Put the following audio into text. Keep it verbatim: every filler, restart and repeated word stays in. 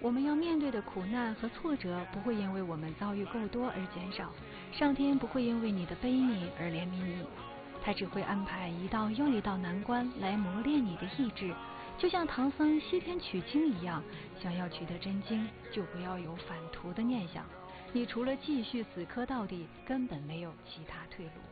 我们要面对的苦难和挫折不会因为我们遭遇够多而减少，上天不会因为你的悲悯而怜悯你，他只会安排一道又一道难关来磨练你的意志，就像唐僧西天取经一样，想要取得真经，就不要有反途的念想，你除了继续死磕到底，根本没有其他退路。